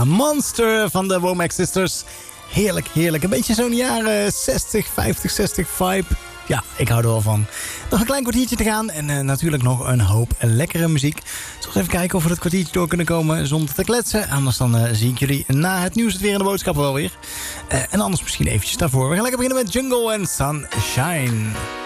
Monster van de Womack Sisters. Heerlijk, heerlijk. Een beetje zo'n jaren 60, 50, 60 vibe. Ja, ik hou er wel van. Nog een klein kwartiertje te gaan en natuurlijk nog een hoop lekkere muziek. Zal eens even kijken of we dat kwartiertje door kunnen komen zonder te kletsen. Anders dan zie ik jullie na het nieuws, het weer en de boodschappen wel weer. En anders misschien eventjes daarvoor. We gaan lekker beginnen met Jungle en Sunshine.